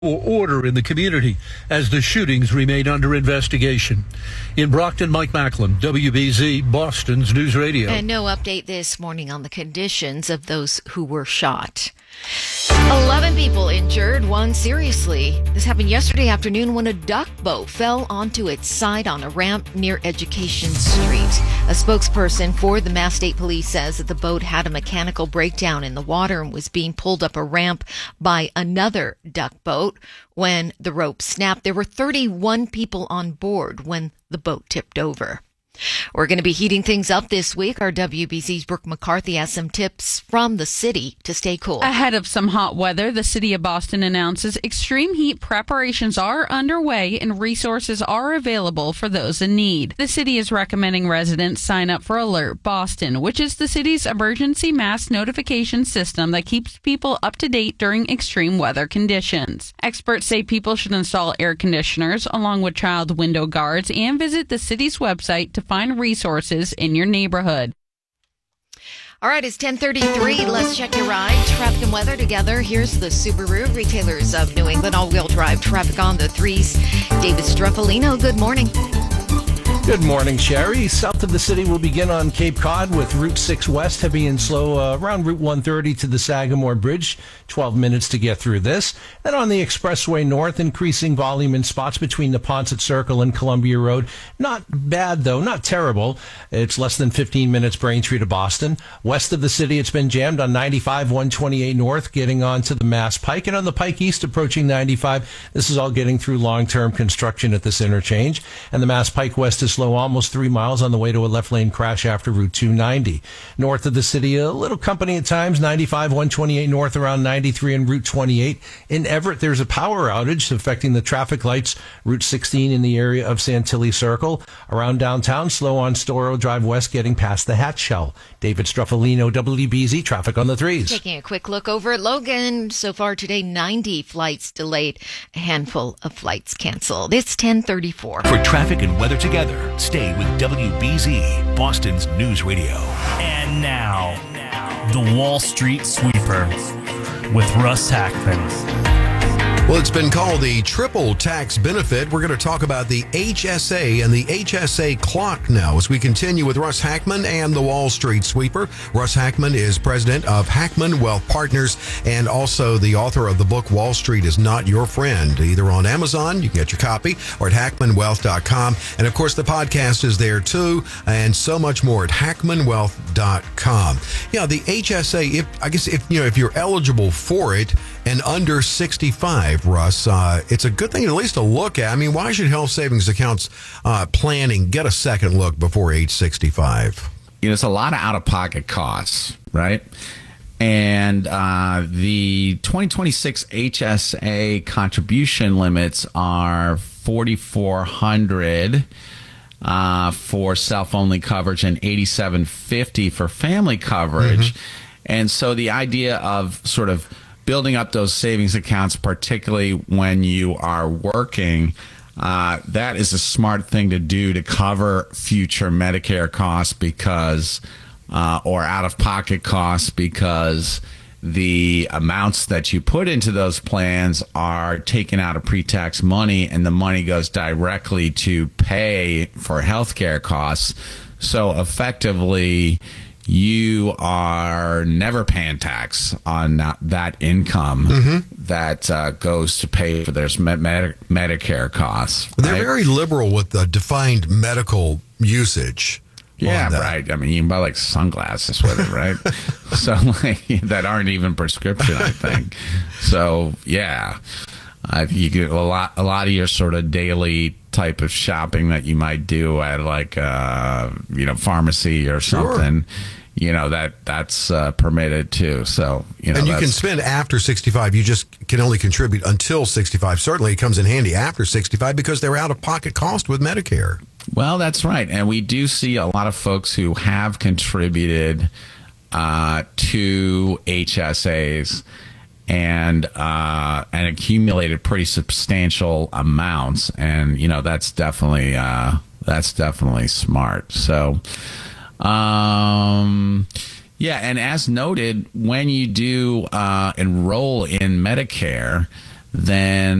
order in the community as the shootings remain under investigation. In Brockton, Mike Macklin, WBZ, Boston's News Radio. And no update this morning on the conditions of those who were shot. 11 people injured, one seriously. This happened yesterday afternoon when a duck boat fell onto its side on a ramp near Education Street. A spokesperson for the Mass State Police says that the boat had a mechanical breakdown in the water and was being pulled up a ramp by another duck boat. When the rope snapped, there were 31 people on board when the boat tipped over. We're going to be heating things up this week. Our WBZ's Brooke McCarthy has some tips from the city to stay cool. Ahead of some hot weather, the city of Boston announces extreme heat preparations are underway and resources are available for those in need. The city is recommending residents sign up for Alert Boston, which is the city's emergency mass notification system that keeps people up to date during extreme weather conditions. Experts say people should install air conditioners along with child window guards and visit the city's website to find resources in your neighborhood. All right, it's 10:33. Let's check your ride. Traffic and weather together. Here's the Subaru Retailers of New England all-wheel drive traffic on the threes. David Streffolino, good morning. Good morning, Sherry. South of the city will begin on Cape Cod with Route 6 West, heavy and slow around Route 130 to the Sagamore Bridge. 12 minutes to get through this. And on the Expressway North, increasing volume in spots between the Ponset Circle and Columbia Road. Not bad, though. Not terrible. It's less than 15 minutes Braintree to Boston. West of the city, it's been jammed on 95, 128 North, getting onto the Mass Pike. And on the Pike East, approaching 95. This is all getting through long-term construction at this interchange. And the Mass Pike West is slow almost 3 miles on the way to a left lane crash after Route 290. North of the city, a little company at times, 95, 128 North around 93 and Route 28. In Everett, there's a power outage affecting the traffic lights, Route 16 in the area of Santilli Circle. Around downtown, slow on Storrow Drive West getting past the Hatch Shell. David Streffolino, WBZ, traffic on the threes. Taking a quick look over at Logan. So far today, 90 flights delayed, a handful of flights canceled. It's 10:34. For traffic and weather together, stay with WBZ, Boston's News Radio. And now, the Wall Street Sweeper with Russ Hackman. Well, it's been called the triple tax benefit. We're going to talk about the HSA and the HSA clock now as we continue with Russ Hackman and the Wall Street Sweeper. Russ Hackman is president of Hackman Wealth Partners and also the author of the book Wall Street is Not Your Friend, either on Amazon, you can get your copy, or at hackmanwealth.com. And of course, the podcast is there too, and so much more at hackmanwealth.com. Yeah, the HSA, if you're eligible for it and under 65, Russ, it's a good thing at least to look at. I mean, why should health savings accounts planning get a second look before age 65? It's a lot of out-of-pocket costs, right? And the 2026 HSA contribution limits are $4,400 for self-only coverage and $8,750 for family coverage. And so the idea of sort of building up those savings accounts, particularly when you are working, that is a smart thing to do to cover future Medicare costs because, or out-of-pocket costs, because the amounts that you put into those plans are taken out of pre-tax money, and the money goes directly to pay for healthcare costs. So effectively, you are never paying tax on that income that goes to pay for their Medicare costs. Right? They're very liberal with the defined medical usage. Yeah, right. I mean, you can buy like sunglasses with it, right? So that aren't even prescription, I think. So yeah, you get a lot of your sort of daily type of shopping that you might do at like pharmacy or something. Sure. That's permitted too. So and you can spend after 65. You just can only contribute until 65. Certainly, it comes in handy after 65 because they're out of pocket cost with Medicare. Well, that's right, and we do see a lot of folks who have contributed to HSAs and accumulated pretty substantial amounts, and that's definitely smart. So. Yeah, and as noted, when you do enroll in Medicare, then